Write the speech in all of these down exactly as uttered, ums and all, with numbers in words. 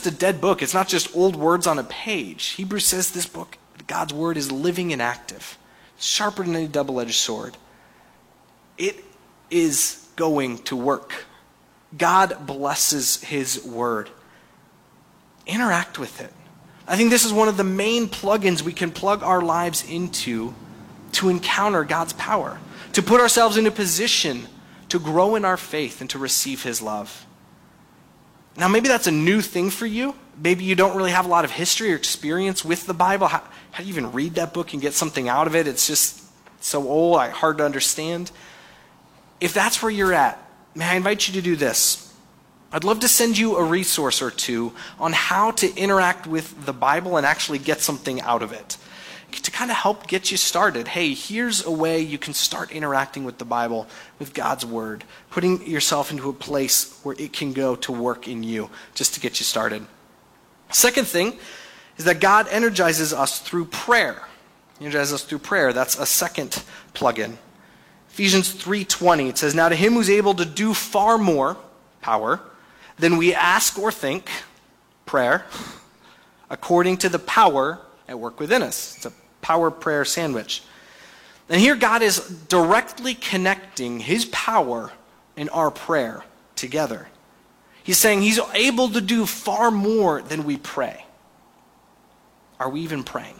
just a dead book. It's not just old words on a page. Hebrews says this book, God's word, is living and active, sharper than any double-edged sword. It is going to work. God blesses his word. Interact with it. I think this is one of the main plugins we can plug our lives into to encounter God's power, to put ourselves in a position to grow in our faith and to receive his love. Now, maybe that's a new thing for you. Maybe you don't really have a lot of history or experience with the Bible. How, how do you even read that book and get something out of it? It's just so old, hard to understand. If that's where you're at, may I invite you to do this. I'd love to send you a resource or two on how to interact with the Bible and actually get something out of it, to kind of help get you started. Hey, here's a way you can start interacting with the Bible, with God's word, putting yourself into a place where it can go to work in you, just to get you started. Second thing is that God energizes us through prayer. He energizes us through prayer. That's a second plug-in. Ephesians three twenty, it says, "Now to him who's able to do far more," power, "than we ask or think," prayer, "according to the power at work within us." It's a power prayer sandwich. And here God is directly connecting his power and our prayer together. He's saying he's able to do far more than we pray. Are we even praying?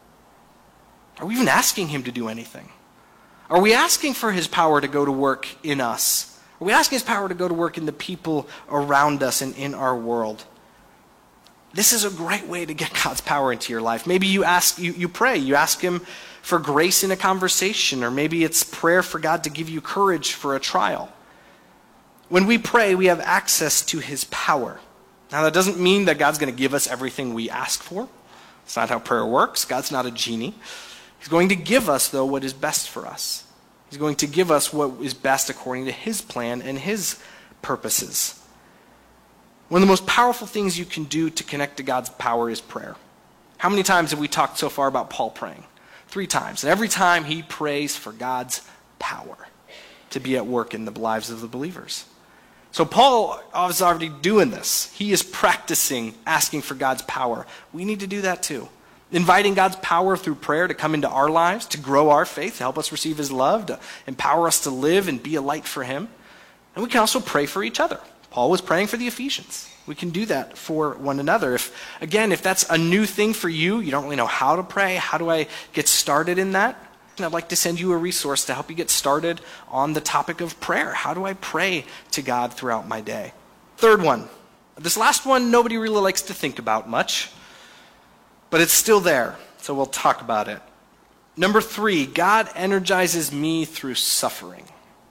Are we even asking him to do anything? Are we asking for his power to go to work in us? Are we asking his power to go to work in the people around us and in our world? This is a great way to get God's power into your life. Maybe you ask, you, you pray, you ask him for grace in a conversation, or maybe it's prayer for God to give you courage for a trial. When we pray, we have access to his power. Now, that doesn't mean that God's going to give us everything we ask for. It's not how prayer works. God's not a genie. He's going to give us, though, what is best for us. He's going to give us what is best according to his plan and his purposes. One of the most powerful things you can do to connect to God's power is prayer. How many times have we talked so far about Paul praying? Three times. And every time he prays for God's power to be at work in the lives of the believers. So Paul is already doing this. He is practicing asking for God's power. We need to do that too. Inviting God's power through prayer to come into our lives, to grow our faith, to help us receive his love, to empower us to live and be a light for him. And we can also pray for each other. Paul was praying for the Ephesians. We can do that for one another. If, again, if that's a new thing for you, you don't really know how to pray, how do I get started in that? And I'd like to send you a resource to help you get started on the topic of prayer. How do I pray to God throughout my day? Third one. This last one, nobody really likes to think about much, but it's still there, so we'll talk about it. Number three, God energizes me through suffering.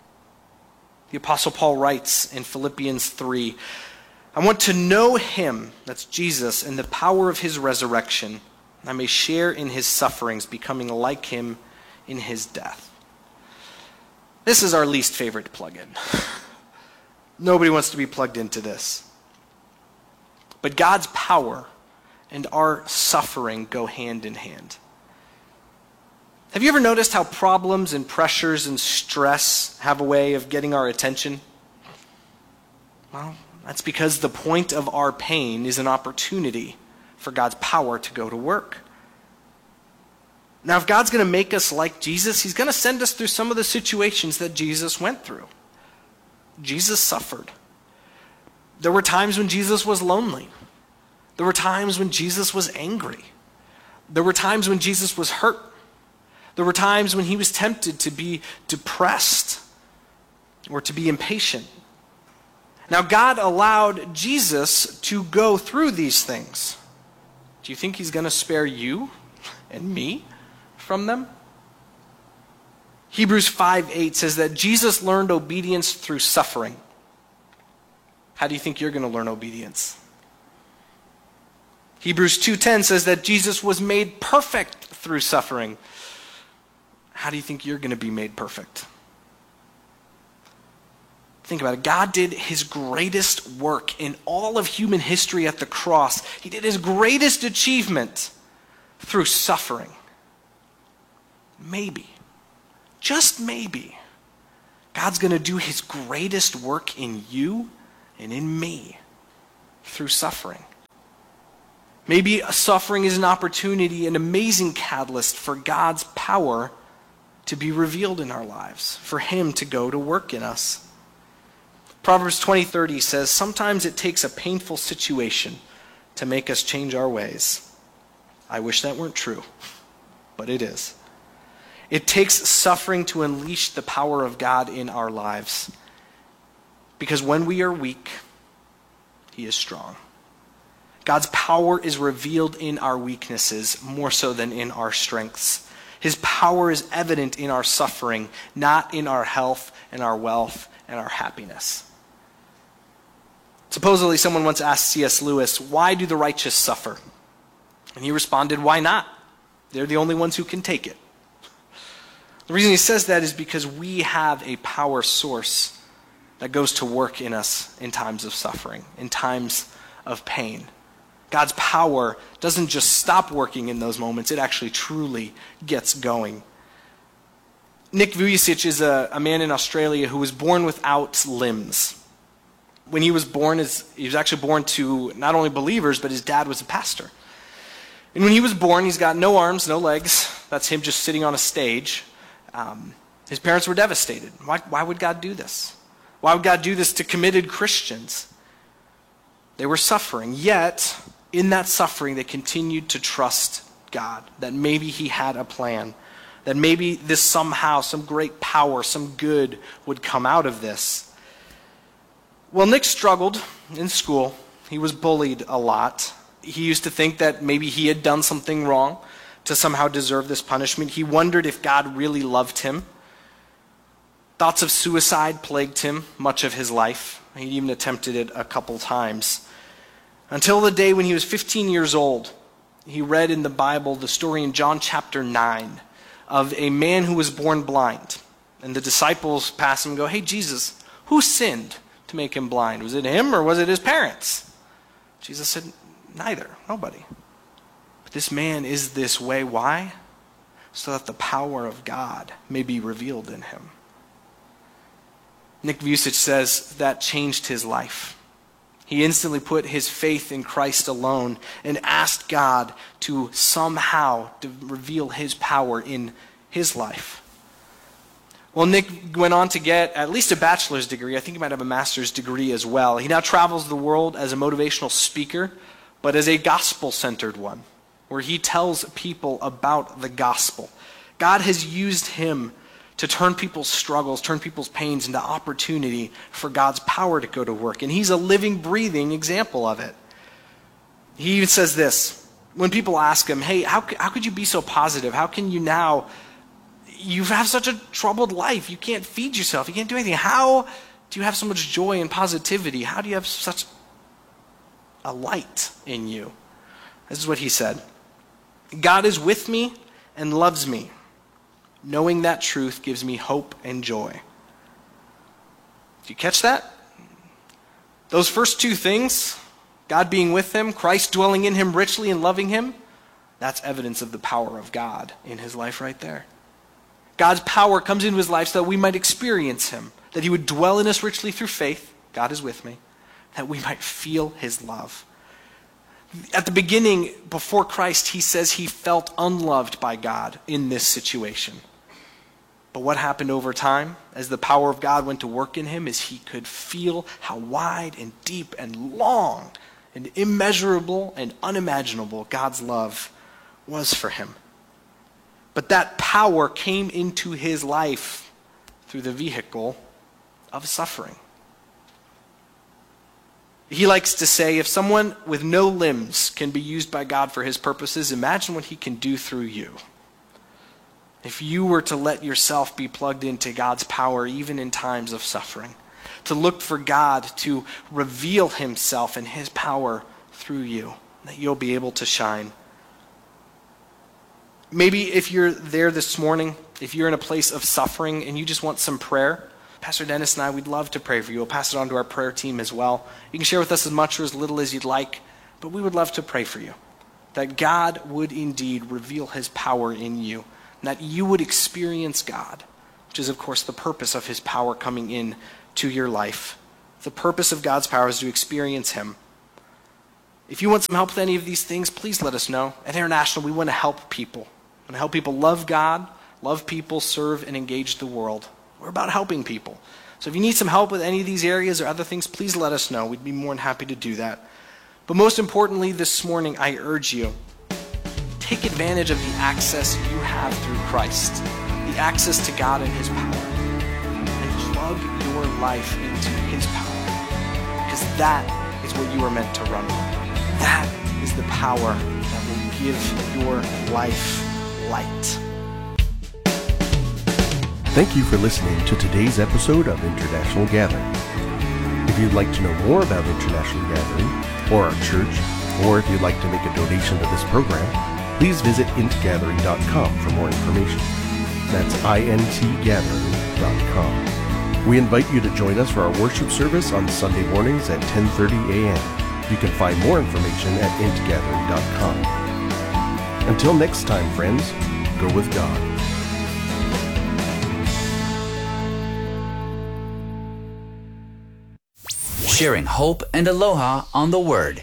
The Apostle Paul writes in Philippians three, "I want to know him," that's Jesus, "and the power of his resurrection. I may share in his sufferings, becoming like him in his death." This is our least favorite plug-in. Nobody wants to be plugged into this. But God's power and our suffering go hand in hand. Have you ever noticed how problems and pressures and stress have a way of getting our attention? Well, that's because the point of our pain is an opportunity for God's power to go to work. Now, if God's going to make us like Jesus, he's going to send us through some of the situations that Jesus went through. Jesus suffered. There were times when Jesus was lonely. There were times when Jesus was angry. There were times when Jesus was hurt. There were times when he was tempted to be depressed or to be impatient. Now, God allowed Jesus to go through these things. Do you think he's going to spare you and me from them? Hebrews five eight says that Jesus learned obedience through suffering. How do you think you're going to learn obedience? Hebrews two ten says that Jesus was made perfect through suffering. How do you think you're going to be made perfect? Think about it. God did his greatest work in all of human history at the cross. He did his greatest achievement through suffering. Maybe, just maybe, God's going to do his greatest work in you and in me through suffering. Maybe suffering is an opportunity, an amazing catalyst for God's power to be revealed in our lives, for him to go to work in us. Proverbs twenty thirty says, sometimes it takes a painful situation to make us change our ways. I wish that weren't true, but it is. It takes suffering to unleash the power of God in our lives. Because when we are weak, he is strong. God's power is revealed in our weaknesses more so than in our strengths. His power is evident in our suffering, not in our health and our wealth and our happiness. Supposedly, someone once asked C S Lewis, why do the righteous suffer? And he responded, why not? They're the only ones who can take it. The reason he says that is because we have a power source that goes to work in us in times of suffering, in times of pain. God's power doesn't just stop working in those moments, it actually truly gets going. Nick Vujicic is a, a man in Australia who was born without limbs. When he was born, his, he was actually born to not only believers, but his dad was a pastor. And when he was born, he's got no arms, no legs. That's him just sitting on a stage. Um, his parents were devastated. Why, why would God do this? Why would God do this to committed Christians? They were suffering, yet in that suffering they continued to trust God, that maybe he had a plan, that maybe this somehow, some great power, some good would come out of this. Well, Nick struggled in school. He was bullied a lot. He used to think that maybe he had done something wrong to somehow deserve this punishment. He wondered if God really loved him. Thoughts of suicide plagued him much of his life. He even attempted it a couple times. Until the day when he was fifteen years old, he read in the Bible the story in John chapter nine of a man who was born blind. And the disciples pass him and go, hey, Jesus, who sinned to make him blind? Was it him or was it his parents? Jesus said, neither, nobody. But this man is this way. Why? So that the power of God may be revealed in him. Nick Vujicic says that changed his life. He instantly put his faith in Christ alone and asked God to somehow to reveal his power in his life. Well, Nick went on to get at least a bachelor's degree. I think he might have a master's degree as well. He now travels the world as a motivational speaker, but as a gospel-centered one, where he tells people about the gospel. God has used him to turn people's struggles, turn people's pains into opportunity for God's power to go to work. And he's a living, breathing example of it. He even says this, when people ask him, hey, how, how could you be so positive? How can you now, you have such a troubled life. You can't feed yourself. You can't do anything. How do you have so much joy and positivity? How do you have such a light in you? This is what he said. God is with me and loves me. Knowing that truth gives me hope and joy. Do you catch that? Those first two things, God being with him, Christ dwelling in him richly and loving him, that's evidence of the power of God in his life right there. God's power comes into his life so that we might experience him, that he would dwell in us richly through faith, God is with me, that we might feel his love. At the beginning, before Christ, he says he felt unloved by God in this situation. But what happened over time, as the power of God went to work in him, is he could feel how wide and deep and long and immeasurable and unimaginable God's love was for him. But that power came into his life through the vehicle of suffering. He likes to say, if someone with no limbs can be used by God for his purposes, imagine what he can do through you. If you were to let yourself be plugged into God's power even in times of suffering, to look for God to reveal himself and his power through you, that you'll be able to shine. Maybe if you're there this morning, if you're in a place of suffering and you just want some prayer, Pastor Dennis and I, we'd love to pray for you. We'll pass it on to our prayer team as well. You can share with us as much or as little as you'd like, but we would love to pray for you. That God would indeed reveal his power in you, and that you would experience God, which is, of course, the purpose of his power coming in to your life. The purpose of God's power is to experience him. If you want some help with any of these things, please let us know. At International, we want to help people. We want to help people love God, love people, serve, and engage the world. We're about helping people. So if you need some help with any of these areas or other things, please let us know. We'd be more than happy to do that. But most importantly, this morning, I urge you, take advantage of the access you have through Christ, the access to God and His power, and plug your life into His power, because that is what you are meant to run with. That is the power that will give your life light. Thank you for listening to today's episode of International Gathering. If you'd like to know more about International Gathering, or our church, or if you'd like to make a donation to this program, please visit int gathering dot com for more information. That's int gathering dot com. We invite you to join us for our worship service on Sunday mornings at ten thirty a.m. You can find more information at int gathering dot com. Until next time, friends, go with God. Sharing hope and aloha on the Word.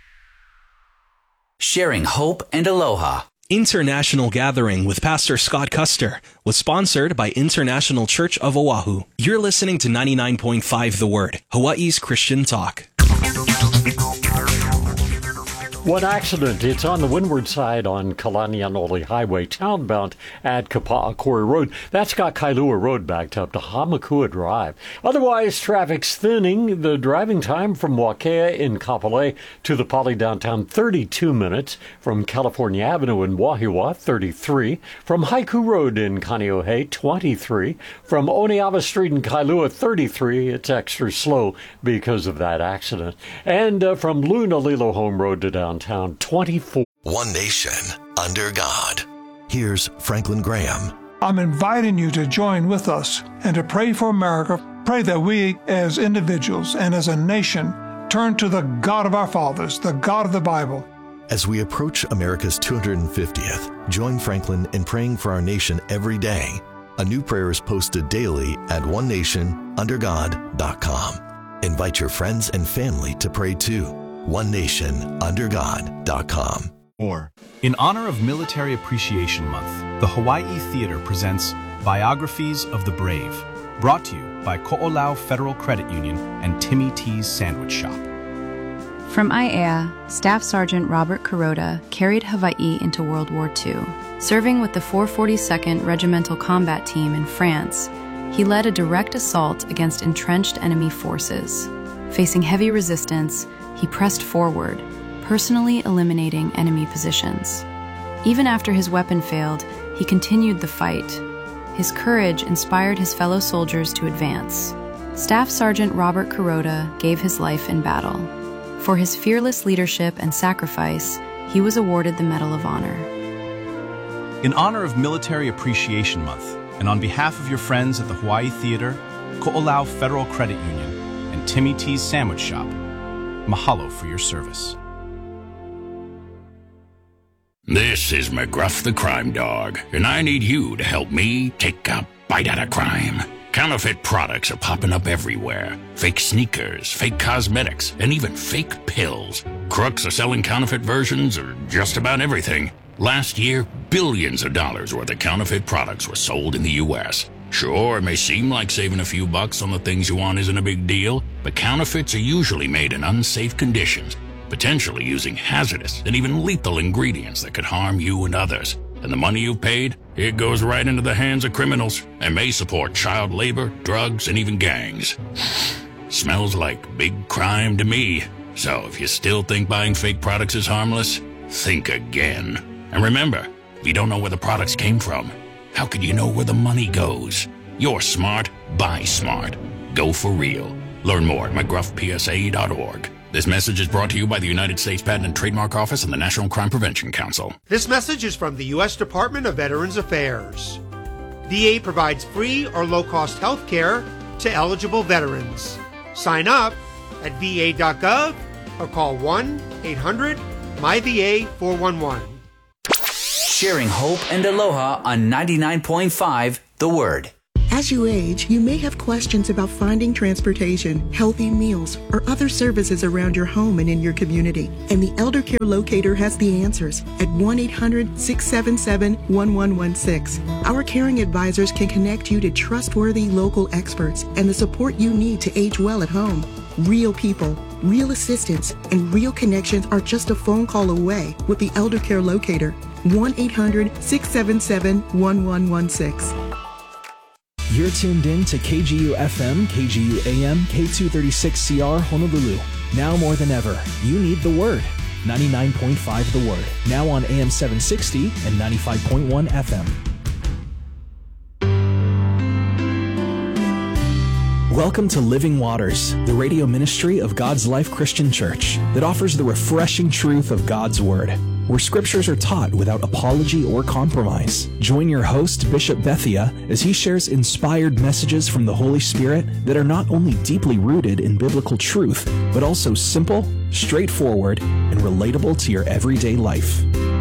Sharing hope and aloha. International Gathering with Pastor Scott Custer was sponsored by International Church of Oahu. You're listening to ninety-nine point five The Word, Hawaii's Christian talk. One accident. It's on the windward side on Kalanianoli Highway, townbound at Kapa'akori Road. That's got Kailua Road backed up to Hamakua Drive. Otherwise, traffic's thinning. The driving time from Wakea in Kapolei to the Poly downtown, thirty-two minutes. From California Avenue in Wahiawa, thirty-three. From Haiku Road in Kaneohe, twenty-three. From Oneava Street in Kailua, thirty-three. It's extra slow because of that accident. And uh, from Lunalilo Home Road to downtown, Town twenty-four. One nation under God. Here's Franklin Graham. I'm inviting you to join with us and to pray for America. Pray that we as individuals and as a nation turn to the God of our fathers, the God of the Bible. As we approach America's two hundred fiftieth, join Franklin in praying for our nation every day. A new prayer is posted daily at one nation under god dot com. Invite your friends and family to pray too. one nation under god dot com. Or, in honor of Military Appreciation Month, the Hawaii Theater presents Biographies of the Brave, brought to you by Ko'olau Federal Credit Union and Timmy T's Sandwich Shop. From I A E A, Staff Sergeant Robert Kuroda carried Hawaii into World War Two. Serving with the four forty-second Regimental Combat Team in France, he led a direct assault against entrenched enemy forces. Facing heavy resistance, he pressed forward, personally eliminating enemy positions. Even after his weapon failed, he continued the fight. His courage inspired his fellow soldiers to advance. Staff Sergeant Robert Kuroda gave his life in battle. For his fearless leadership and sacrifice, he was awarded the Medal of Honor. In honor of Military Appreciation Month, and on behalf of your friends at the Hawaii Theater, Ko'olau Federal Credit Union, and Timmy T's Sandwich Shop, mahalo for your service. This is McGruff the Crime Dog, and I need you to help me take a bite out of crime. Counterfeit products are popping up everywhere. Fake sneakers, fake cosmetics, and even fake pills. Crooks are selling counterfeit versions of just about everything. Last year, billions of dollars worth of counterfeit products were sold in the U S Sure, it may seem like saving a few bucks on the things you want isn't a big deal, but counterfeits are usually made in unsafe conditions, potentially using hazardous and even lethal ingredients that could harm you and others. And the money you've paid, it goes right into the hands of criminals and may support child labor, drugs, and even gangs. Smells like big crime to me. So if you still think buying fake products is harmless, think again. And remember, if you don't know where the products came from, how could you know where the money goes? You're smart, buy smart. Go for real. Learn more at mcgruff p s a dot org. This message is brought to you by the United States Patent and Trademark Office and the National Crime Prevention Council. This message is from the U S Department of Veterans Affairs. V A provides free or low-cost health care to eligible veterans. Sign up at v a dot gov or call one eight hundred M Y V A four one one. Sharing hope and aloha on ninety-nine point five The Word. As you age, you may have questions about finding transportation, healthy meals, or other services around your home and in your community. And the Elder Care Locator has the answers at one eight hundred, six seven seven, one one one six. Our caring advisors can connect you to trustworthy local experts and the support you need to age well at home. Real people, real assistance, and real connections are just a phone call away with the Elder Care Locator. one eight hundred, six seven seven, one one one six. You're tuned in to K G U F M, K G U A M, K two thirty-six C R Honolulu. Now more than ever, you need the Word. ninety-nine point five The Word. Now on A M seven sixty and ninety-five point one F M. Welcome to Living Waters, the radio ministry of God's Life Christian Church that offers the refreshing truth of God's Word, where scriptures are taught without apology or compromise. Join your host, Bishop Bethia, as he shares inspired messages from the Holy Spirit that are not only deeply rooted in biblical truth, but also simple, straightforward, and relatable to your everyday life.